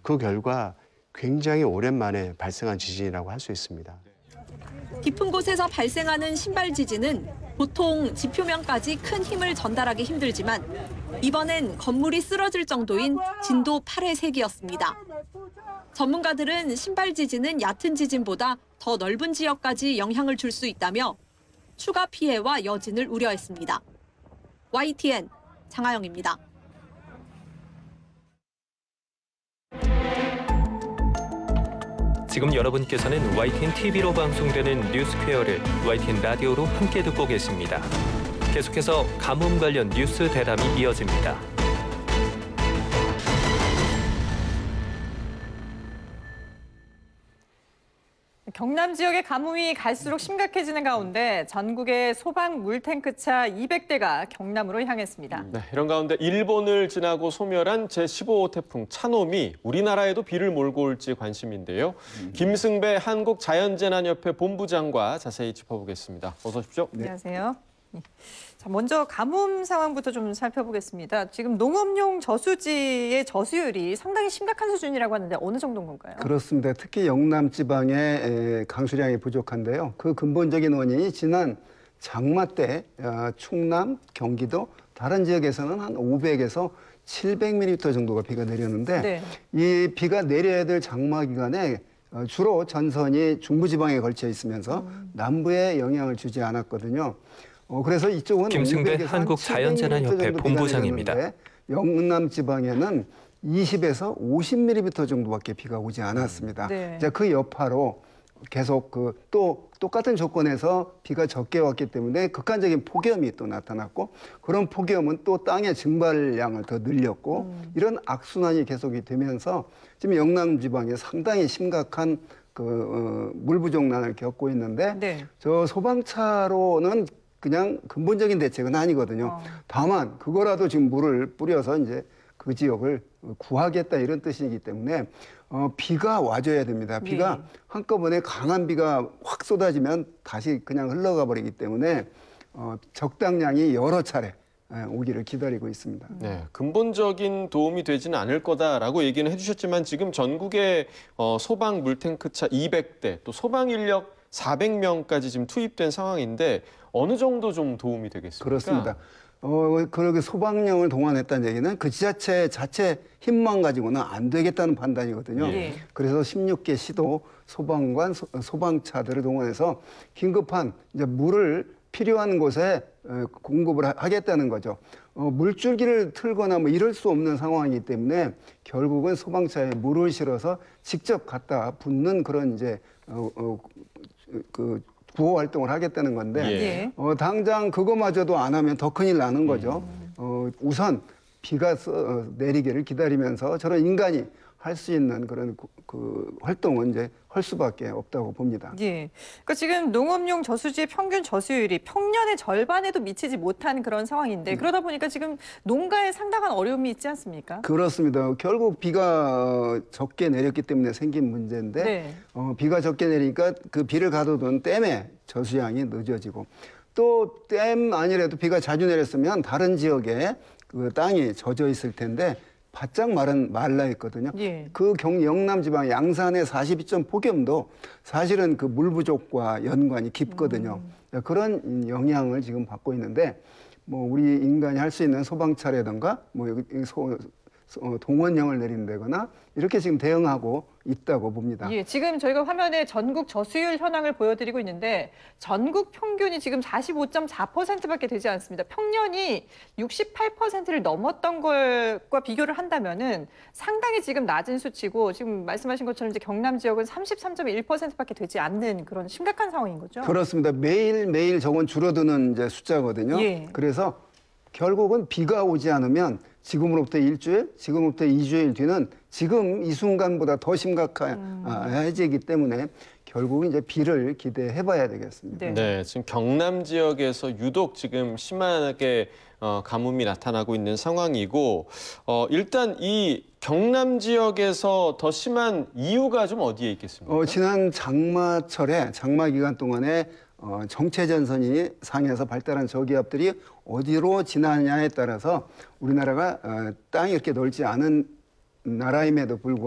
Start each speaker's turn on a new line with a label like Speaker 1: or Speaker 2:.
Speaker 1: 그 결과 굉장히 오랜만에 발생한 지진이라고 할 수 있습니다.
Speaker 2: 깊은 곳에서 발생하는 신발 지진은 보통 지표면까지 큰 힘을 전달하기 힘들지만 이번엔 건물이 쓰러질 정도인 진도 8의 세기였습니다. 전문가들은 신발 지진은 얕은 지진보다 더 넓은 지역까지 영향을 줄 수 있다며 추가 피해와 여진을 우려했습니다. YTN 장하영입니다.
Speaker 3: 지금 여러분께서는 YTN TV로 방송되는 뉴스퀘어를 YTN 라디오로 함께 듣고 계십니다. 계속해서 가뭄 관련 뉴스 대담이 이어집니다.
Speaker 4: 경남 지역의 가뭄이 갈수록 심각해지는 가운데 전국의 소방 물탱크차 200대가 경남으로 향했습니다.
Speaker 5: 네, 이런 가운데 일본을 지나고 소멸한 제15호 태풍 차놈이 우리나라에도 비를 몰고 올지 관심인데요. 김승배 한국자연재난협회 본부장과 자세히 짚어보겠습니다. 어서 오십시오.
Speaker 4: 네. 안녕하세요. 자, 먼저 가뭄 상황부터 좀 살펴보겠습니다. 지금 농업용 저수지의 저수율이 상당히 심각한 수준이라고 하는데 어느 정도인 건가요?
Speaker 6: 그렇습니다. 특히 영남 지방의 강수량이 부족한데요. 그 근본적인 원인이 지난 장마 때 충남, 경기도 다른 지역에서는 한 500에서 700mm 정도가 비가 내렸는데
Speaker 4: 네.
Speaker 6: 이 비가 내려야 될 장마 기간에 주로 전선이 중부지방에 걸쳐 있으면서 남부에 영향을 주지 않았거든요. 그래서 이쪽은
Speaker 3: 김승배 한국자연재난협회 본부장입니다.
Speaker 6: 영남 지방에는 20에서 50mm 정도밖에 비가 오지 않았습니다.
Speaker 4: 네.
Speaker 6: 이제 그 여파로 계속 또 똑같은 조건에서 비가 적게 왔기 때문에 극한적인 폭염이 또 나타났고 그런 폭염은 또 땅의 증발량을 더 늘렸고 이런 악순환이 계속이 되면서 지금 영남 지방에 상당히 심각한 물 부족난을 겪고 있는데
Speaker 4: 네.
Speaker 6: 저 소방차로는 그냥 근본적인 대책은 아니거든요. 다만 그거라도 지금 물을 뿌려서 이제 그 지역을 구하겠다 이런 뜻이기 때문에 비가 와줘야 됩니다. 비가 한꺼번에 강한 비가 확 쏟아지면 다시 그냥 흘러가 버리기 때문에 적당량이 여러 차례 오기를 기다리고 있습니다.
Speaker 5: 네, 근본적인 도움이 되지는 않을 거다라고 얘기는 해주셨지만 지금 전국에 소방 물탱크차 200대 또 소방 인력 400명까지 지금 투입된 상황인데 어느 정도 좀 도움이 되겠습니까?
Speaker 6: 그렇습니다. 그렇게 소방령을 동원했다는 얘기는 그 지자체 자체 힘만 가지고는 안 되겠다는 판단이거든요.
Speaker 4: 예.
Speaker 6: 그래서 16개 시도 소방관, 소방차들을 동원해서 긴급한 이제 물을 필요한 곳에 공급을 하겠다는 거죠. 물줄기를 틀거나 뭐 이럴 수 없는 상황이기 때문에 결국은 소방차에 물을 실어서 직접 갖다 붓는 그런 이제 구호 활동을 하겠다는 건데
Speaker 4: 예.
Speaker 6: 당장 그거마저도 안 하면 더 큰일 나는 거죠. 우선 비가 내리기를 기다리면서 저런 인간이 할 수 있는 그런 그 활동은 이제 할 수밖에 없다고 봅니다.
Speaker 4: 예. 그러니까 지금 농업용 저수지의 평균 저수율이 평년의 절반에도 미치지 못한 그런 상황인데 그러다 보니까 지금 농가에 상당한 어려움이 있지 않습니까?
Speaker 6: 그렇습니다. 결국 비가 적게 내렸기 때문에 생긴 문제인데
Speaker 4: 네.
Speaker 6: 비가 적게 내리니까 그 비를 가둬둔 댐의 저수량이 늦어지고 또 댐 아니라도 비가 자주 내렸으면 다른 지역에 그 땅이 젖어 있을 텐데 바짝 말라 있거든요.
Speaker 4: 예.
Speaker 6: 그 영남 지방 양산의 42점 폭염도 사실은 그 물 부족과 연관이 깊거든요. 그런 영향을 지금 받고 있는데 뭐 우리 인간이 할 수 있는 소방차라든가 뭐 여기 동원령을 내린다거나 이렇게 지금 대응하고 있다고 봅니다.
Speaker 4: 예, 지금 저희가 화면에 전국 저수율 현황을 보여드리고 있는데 전국 평균이 지금 45.4%밖에 되지 않습니다. 평년이 68%를 넘었던 것과 비교를 한다면은 상당히 지금 낮은 수치고 지금 말씀하신 것처럼 이제 경남 지역은 33.1%밖에 되지 않는 그런 심각한 상황인 거죠.
Speaker 6: 그렇습니다. 매일 저건 줄어드는 이제 숫자거든요.
Speaker 4: 예.
Speaker 6: 그래서 결국은 비가 오지 않으면 지금으로부터 일주일, 지금부터 2주일 뒤는 지금 이 순간보다 더 심각해지기 때문에 결국은 이제 비를 기대해 봐야 되겠습니다.
Speaker 4: 네.
Speaker 5: 네, 지금 경남 지역에서 유독 지금 심하게 가뭄이 나타나고 있는 상황이고 일단 이 경남 지역에서 더 심한 이유가 좀 어디에 있겠습니까?
Speaker 6: 지난 장마철에 장마 기간 동안에 정체전선이 상에서 발달한 저기압들이 어디로 지나냐에 따라서 우리나라가 땅이 이렇게 넓지 않은 나라임에도 불구하고